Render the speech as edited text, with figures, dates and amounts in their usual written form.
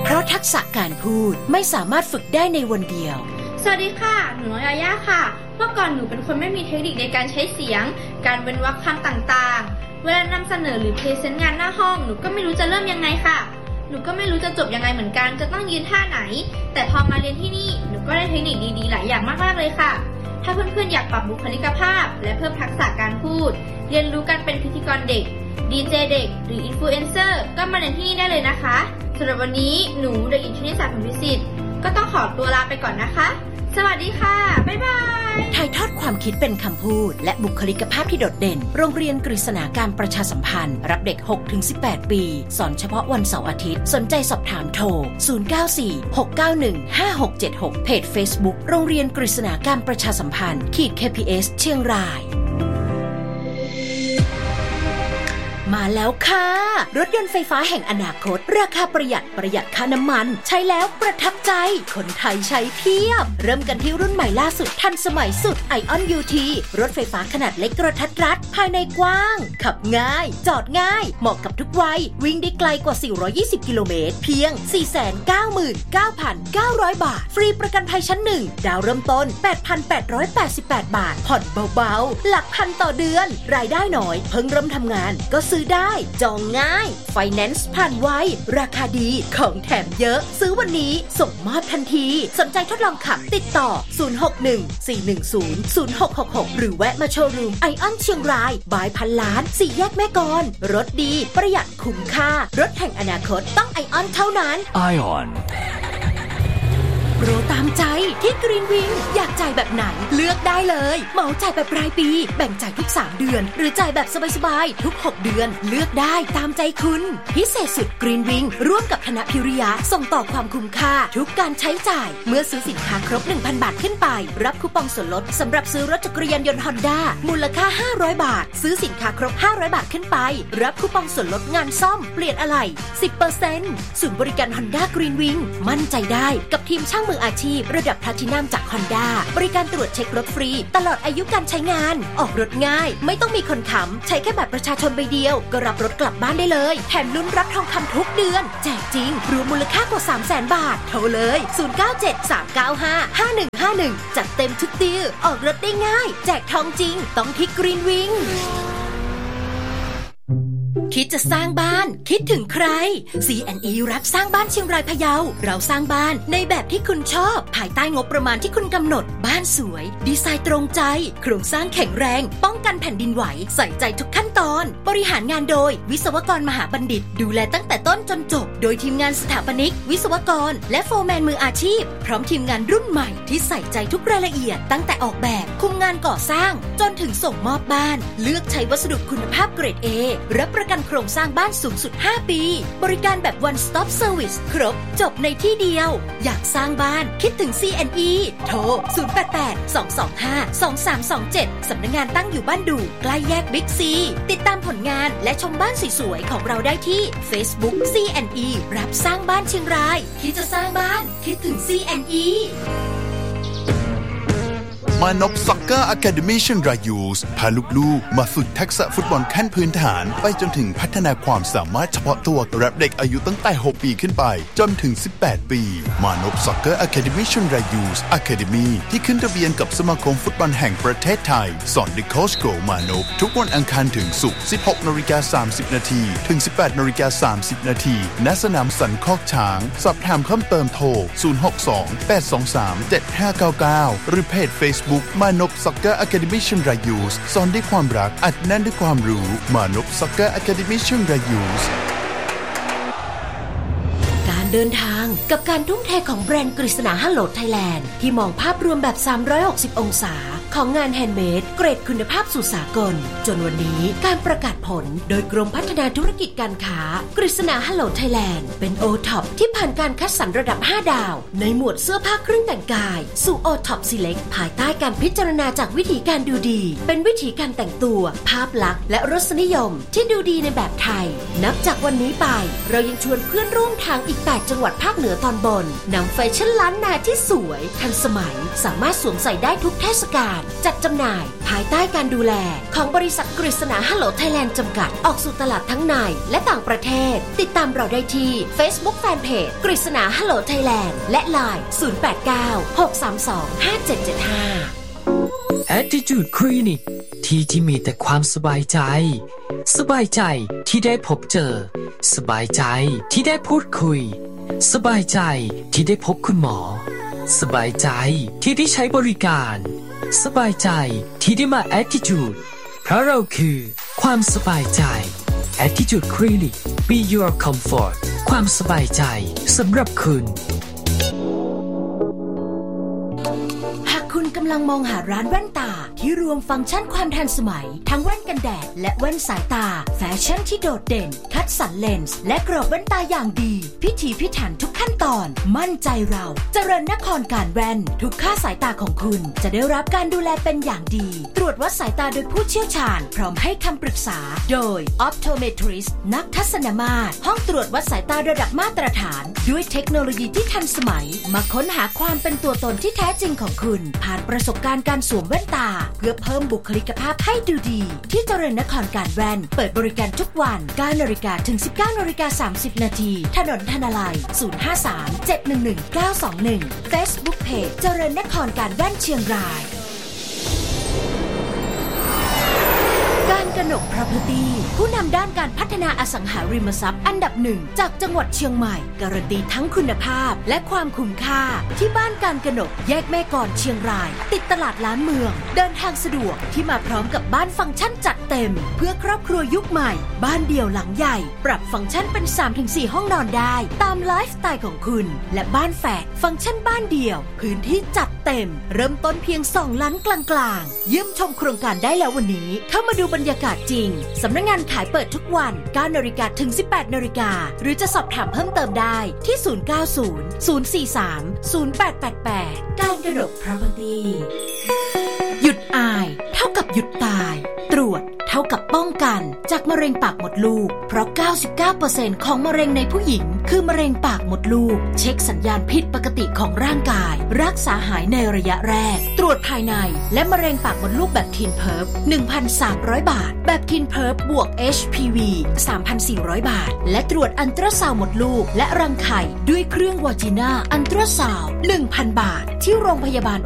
เพราะทักษะการพูดไม่สามารถฝึกได้ในวันเดียวสวัสดีค่ะหนูน้อยยาย่าค่ะเมื่อก่อนหนูเป็นคนไม่มีเทคนิคในการใช้เสียงการเว้นวรรคคำต่างๆเวลานำเสนอหรือพรีเซนต์งานหน้าห้องหนูก็ไม่รู้จะเริ่มยังไงค่ะหนูก็ไม่รู้จะจบยังไงเหมือนกันจะต้องยืนท่าไหนแต่พอมาเรียนที่นี่หนูก็ได้เทคนิคดีๆหลายอย่างมากๆเลยค่ะถ้าเพื่อนๆอยากปรับบุคลิกภาพและเพิ่มทักษะการพูดเรียนรู้การเป็นพิธีกรเด็กดีเจเด็กหรืออินฟลูเอนเซอร์ก็มาเรียนที่นี่ได้เลยนะคะสำหรับวันนี้หนูเด็กหญิงชนิสาผลวิสิทธิ์ก็ต้องขอตัวลาไปก่อนนะคะสวัสดีค่ะบ๊ายบายถ่ายทอดความคิดเป็นคำพูดและบุคลิกภาพที่โดดเด่นโรงเรียนกฤษณาการประชาสัมพันธ์รับเด็ก 6-18 ปีสอนเฉพาะวันเสาร์อาทิตย์สนใจสอบถามโทร 0946915676 เพจ Facebook โรงเรียนกฤษณาการประชาสัมพันธ์ KPS เชียงรายมาแล้วค่ะรถยนต์ไฟฟ้าแห่งอนาคตราคาประหยัดค่าน้ำมันใช้แล้วประทับใจคนไทยใช้เพียบเริ่มกันที่รุ่นใหม่ล่าสุดทันสมัยสุด ION UT รถไฟฟ้าขนาดเล็กกระทัดรัดภายในกว้างขับง่ายจอดง่ายเหมาะกับทุกวัยวิ่งได้ไกลกว่า420กิโลเมตรเพียง 499,900 บาทฟรีประกันภัยชั้น1ดาวเริ่มต้น 8,888 บาทผ่อนเบาๆหลักพันต่อเดือนรายได้น้อยเพิ่งเริ่มทำงานก็ซื้อได้จองง่ายไฟแนนซ์ผ่านไวราคาดีของแถมเยอะซื้อวันนี้ส่งมอบทันทีสนใจทดลองขับติดต่อ 061-410-0666 หรือแวะมาโชว์รูมไอออนเชียงรายบายพันล้าน4แยกแม่กลรถดีประหยัดคุ้มค่ารถแห่งอนาคตต้องไอออนเท่านั้นไอออนโปรตามใจที่กรีนวิงอยากจ่ายแบบไหนเลือกได้เลยเหมาจ่ายแบบรายปีแบ่งจ่ายทุก3เดือนหรือจ่ายแบบสบายๆทุก6เดือนเลือกได้ตามใจคุณพิเศษสุดกรีนวิงร่วมกับคณะพิริยะส่งต่อความคุ้มค่าทุกการใช้จ่ายเมื่อซื้อสินค้าครบ 1,000 บาทขึ้นไปรับคูปองส่วนลดสำหรับซื้อรถจักรยานยนต์ Honda มูลค่า500 บาทซื้อสินค้าครบ500 บาทขึ้นไปรับคูปองส่วนลดงานซ่อมเปลี่ยนอะไหล่ 10% ศูนย์บริการ Honda Green Wing มั่นใจได้กับทีมช่างมืออาชีพระดับแพลทินัมจาก Honda บริการตรวจเช็ครถฟรีตลอดอายุการใช้งานออกรถง่ายไม่ต้องมีคนค้ำใช้แค่บัตรประชาชนใบเดียวก็รับรถกลับบ้านได้เลยแถมลุ้นรับทองคำทุกเดือนแจกจริงรวมมูลค่ากว่า 300,000 บาทโทรเลย0973955151จัดเต็มทุกดีลออกรถได้ง่ายแจกทองจริงต้องที่ Green Wingคิดจะสร้างบ้านคิดถึงใคร C&E รับสร้างบ้านเชียงรายพะเยาเราสร้างบ้านในแบบที่คุณชอบภายใต้งบประมาณที่คุณกำหนดบ้านสวยดีไซน์ตรงใจโครงสร้างแข็งแรงป้องกันแผ่นดินไหวใส่ใจทุกขั้นตอนบริหารงานโดยวิศวกรมหาบัณฑิตดูแลตั้งแต่ต้นจนจบโดยทีมงานสถาปนิกวิศวกรและโฟร์แมนมืออาชีพพร้อมทีมงานรุ่นใหม่ที่ใส่ใจทุกรายละเอียดตั้งแต่ออกแบบคุมงานก่อสร้างจนถึงส่งมอบบ้านเลือกใช้วัสดุคุณภาพเกรด A รับประกันโครงสร้างบ้านสูงสุด5ปีบริการแบบ One Stop Service ครบจบในที่เดียวอยากสร้างบ้านคิดถึง C&E โทร 088-225-2327 สำนักงานตั้งอยู่บ้านดูใกล้แยกบิ๊กซีติดตามผลงานและชมบ้านสวยๆของเราได้ที่ Facebook C&E รับสร้างบ้านเชียงรายคิดจะสร้างบ้านคิดถึง C&E มานพซ็อกเกอร์อะคาเดมี่เชียงรายยูสพาลูกๆมาฝึกทักษะฟุตบอลขั้นพื้นฐานไปจนถึงพัฒนาความสามารถเฉพาะตัวกับเด็กอายุตั้งแต่6ปีขึ้นไปจนถึง18ปีมานพซ็อกเกอร์อะคาเดมี่เชียงรายยูสอะคาเดมี่ที่ขึ้นทะเบียนกับสมาคมฟุตบอลแห่งประเทศไทยสอนโดยโค้ชโกมานพทุกวันอังคารถึงศุกร์ 16:30 น.ถึง 18:30 น.ณสนามสันคอกช้างสอบถามเพิ่มเติมโทร 062-823-7599 หรือเพจ Facebookมานพซ็อกเกอร์อะคาเดมี่เชียงรายยูสสอนด้วยความรักอัดแน่นด้วยความรู้มานพซ็อกเกอร์อะคาเดมี่เชียงรายยูสการเดินทางกับการทุ่มเทของแบรนด์กฤษณาฮัลโหลไทยแลนด์ที่มองภาพรวมแบบ360องศาของงานแฮนด์เมดเกรดคุณภาพสู่สากลจนวันนี้การประกาศผลโดยกรมพัฒนาธุรกิจการค้ากฤษณาฮัลโหลไทยแลนด์เป็น O-Top ที่ผ่านการคัดสรรระดับ5ดาวในหมวดเสื้อผ้าเครื่องแต่งกายสู่ O-Top Select ภายใต้การพิจารณาจากวิธีการดูดีเป็นวิธีการแต่งตัวภาพลักษณ์และรสนิยมที่ดูดีในแบบไทยนับจากวันนี้ไปเรายังชวนเพื่อนร่วมทางอีก8จังหวัดภาคเหนือตอนบนนำแฟชั่นล้านนาที่สวยทันสมัยสามารถสวมใส่ได้ทุกเทศกาลจัดจำหน่ายภายใต้การดูแลของบริษัทกฤษณาฮัลโหลไทยแลนด์จำกัดออกสู่ตลาดทั้งในและต่างประเทศติดตามเราได้ที่ Facebook Fanpage กฤษณาฮัลโหลไทยแลนด์และ LINE 089 632 5775 Attitude Clinic ที่มีแต่ความสบายใจสบายใจที่ได้พบเจอสบายใจที่ได้พูดคุยสบายใจที่ได้พบคุณหมอสบายใจที่ได้ใช้บริการสบายใจที่ได้มา Attitude เพราะเราคือความสบายใจ Attitude Clinic Be Your Comfort ความสบายใจสำหรับคุณคุณกำลังมองหาร้านแว่นตาที่รวมฟังก์ชันความทันสมัยทั้งแว่นกันแดดและแว่นสายตาแฟชั่นที่โดดเด่นคัดสรรเลนส์และกรอบแว่นตาอย่างดีพิถีพิถันทุกขั้นตอนมั่นใจเราเจริญนครการแว่นทุกค่าสายตาของคุณจะได้รับการดูแลเป็นอย่างดีตรวจวัดสายตาโดยผู้เชี่ยวชาญพร้อมให้คำปรึกษาโดย Optometrist นักทัศนมาตรห้องตรวจวัดสายตาระดับมาตรฐานด้วยเทคโนโลยีที่ทันสมัยมาค้นหาความเป็นตัวตนที่แท้จริงของคุณผ่านประสบการณ์การสวมแว่นตาเพื่อเพิ่มบุคลิกภาพให้ดูดีที่เจริญนครการแว่นเปิดบริการทุกวัน 9:00 น. ถึง 19:30 น. ถนนธนาลัย 053-711-921 Facebook Page เจริญนครการแว่นเชียงรายการกนก Property ผู้นำด้านการพัฒนาอสังหาริมทรัพย์อันดับหนึ่งจากจังหวัดเชียงใหม่การันตีทั้งคุณภาพและความคุ้มค่าที่บ้านการกนกแยกแม่กลอนเชียงรายติดตลาดล้านเมืองเดินทางสะดวกที่มาพร้อมกับบ้านฟังก์ชันจัดเต็มเพื่อครอบครัวยุคใหม่บ้านเดี่ยวหลังใหญ่ปรับฟังก์ชันเป็น 3-4 ห้องนอนได้ตามไลฟ์สไตล์ของคุณและบ้านแฝดฟังก์ชันบ้านเดี่ยวพื้นที่จัดเต็มเริ่มต้นเพียง2 ล้านกลางๆเยี่ยมชมโครงการได้แล้ววันนี้เข้ามาดูบรรยากาศจริงสำนักงานขายเปิดทุกวัน 9:00 น. ถึง 18:00 น. หรือจะสอบถามเพิ่มเติมได้ที่ 090-043-0888 การกนก Property หยุดอายเท่ากับหยุดตายตรวจเท่ากับป้องกันจากมะเร็งปากมดลูกเพราะ 99% ของมะเร็งในผู้หญิงคือมะเร็งปากมดลูกเช็คสัญญาณผิดปกติของร่างกายรักษาหายในระยะแรกตรวจภายในและมะเร็งปากมดลูกแบบทีนเพิร์ฟ 1,300 บาทแบบทีนเพิร์ฟบวก HPV 3,400 บาทและตรวจอัลตราซาวด์มดลูกและรังไข่ด้วยเครื่องวาจิน่าอัลตราซาวด์ 1,000 บาทที่โรงพยาบาล